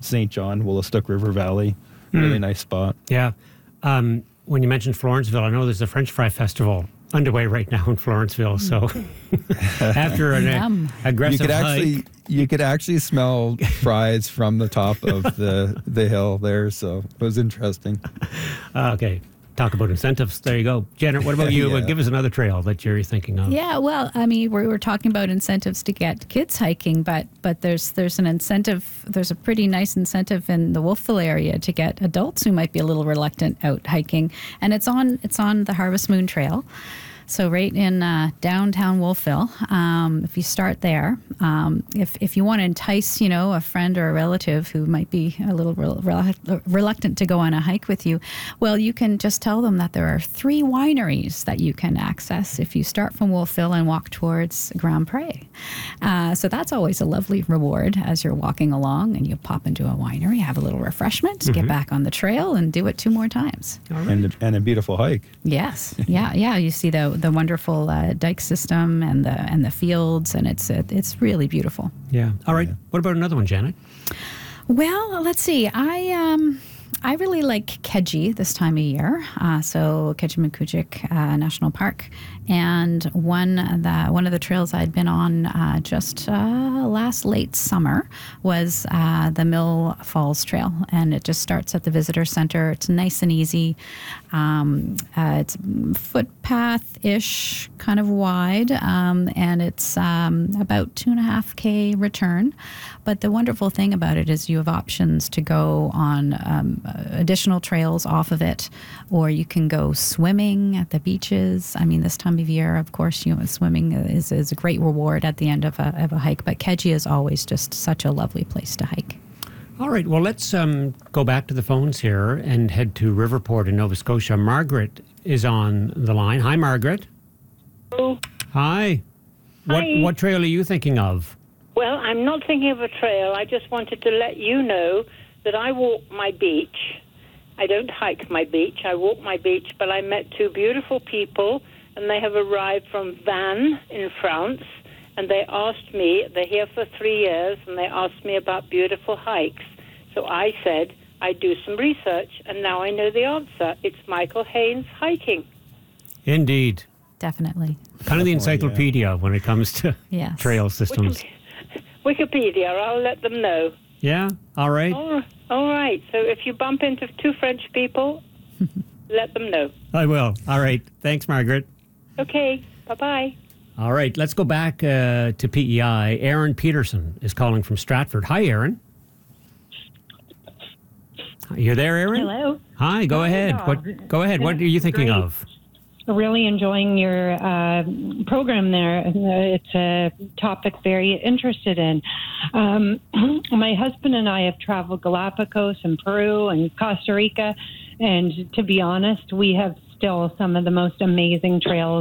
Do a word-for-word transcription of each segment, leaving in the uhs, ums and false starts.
Saint John, Woolastook River Valley. Really mm. nice spot. Yeah. Um, when you mentioned Florenceville, I know there's a French Fry Festival underway right now in Florenceville. So after an uh, aggressive you could hike, actually you could actually smell fries from the top of the the hill there. So it was interesting. Uh, okay. Talk about incentives. There you go. Janet, what about you? Yeah. Give us another trail that you're thinking of. Yeah, well, I mean, we were talking about incentives to get kids hiking, but but there's there's an incentive, there's a pretty nice incentive in the Wolfville area to get adults who might be a little reluctant out hiking, and it's on it's on the Harvest Moon Trail. So right in uh, downtown Wolfville, um, if you start there, um, if if you want to entice, you know, a friend or a relative who might be a little rel- rel- reluctant to go on a hike with you, well, you can just tell them that there are three wineries that you can access if you start from Wolfville and walk towards Grand Pré. Uh, so that's always a lovely reward as you're walking along and you pop into a winery, have a little refreshment, mm-hmm. get back on the trail and do it two more times. Right. And, and a beautiful hike. Yes. Yeah. Yeah. You see the the wonderful uh, dike system and the and the fields, and it's uh, it's really beautiful. Yeah. All right. Yeah. What about another one, Janet? Well, let's see. I um I really like Keji this time of year. Uh, so Kejimakujik uh, National Park, and one the one of the trails I'd been on uh, just uh, last late summer was uh, the Mill Falls Trail, and it just starts at the visitor center. It's nice and easy. Um, uh, it's footpath-ish, kind of wide, um, and it's um, about two and a half K return. But the wonderful thing about it is you have options to go on um, additional trails off of it, or you can go swimming at the beaches. I mean, this time of year, of course, you know, swimming is, is a great reward at the end of a, of a hike, but Keji is always just such a lovely place to hike. All right, well, let's um, go back to the phones here and head to Riverport in Nova Scotia. Margaret is on the line. Hi, Margaret. Hello. Hi. What, Hi. what trail are you thinking of? Well, I'm not thinking of a trail. I just wanted to let you know that I walk my beach. I don't hike my beach. I walk my beach, but I met two beautiful people, and they have arrived from Vannes in France, and they asked me, they're here for three years, and they asked me about beautiful hikes. So I said, I'd do some research, and now I know the answer. It's Michael Haynes Hiking. Indeed. Definitely. Kind of the encyclopedia yeah. when it comes to yes. trail systems. Wikipedia, I'll let them know. Yeah, all right. All, all right, so if you bump into two French people, let them know. I will. All right. Thanks, Margaret. Okay, bye-bye. All right, let's go back uh, to P E I. Aaron Peterson is calling from Stratford. Hi, Aaron. You're there, Aaron? Hello. Hi, go Hi, ahead. yeah. What? Go ahead. What are you thinking Great. of? Really enjoying your uh, program there. It's a topic very interested in. Um, my husband and I have traveled Galapagos and Peru and Costa Rica, and to be honest, we have still some of the most amazing trails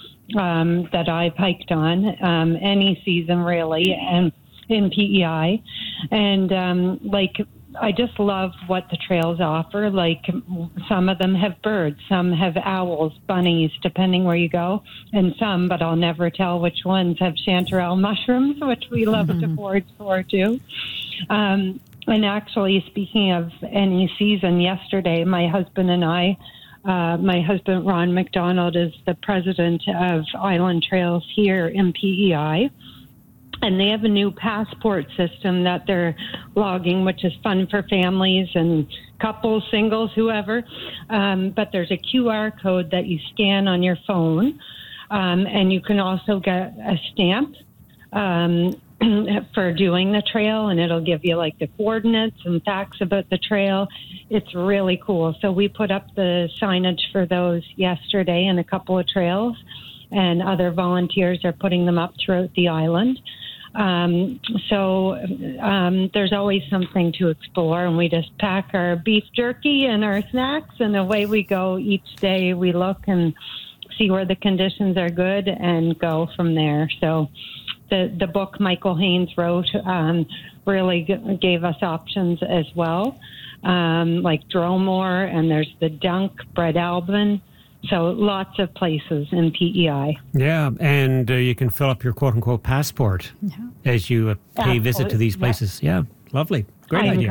um, that I've hiked on um, any season really, and in P E I, and um, like. I just love what the trails offer. Like some of them have birds, some have owls, bunnies, depending where you go, and some, but I'll never tell which ones, have chanterelle mushrooms, which we love mm-hmm. to forage for too. Um, and actually, speaking of any season, yesterday my husband and I, uh, my husband Ron McDonald is the president of Island Trails here in P E I. And they have a new passport system that they're logging, which is fun for families and couples, singles, whoever. Um, but there's a Q R code that you scan on your phone. Um, and you can also get a stamp um, for doing the trail. And it'll give you like the coordinates and facts about the trail. It's really cool. So we put up the signage for those yesterday in a couple of trails. And other volunteers are putting them up throughout the island. Um, so um, there's always something to explore, and we just pack our beef jerky and our snacks, and away we go. Each day we look and see where the conditions are good and go from there. So the, the book Michael Haynes wrote um, really g- gave us options as well, um, like Dromore, and there's the Dunk, Brett Albin. So lots of places in P E I. Yeah, and uh, you can fill up your quote-unquote passport yeah. as you uh, pay Absolutely. visit to these places. Yeah, yeah lovely. Great I idea. I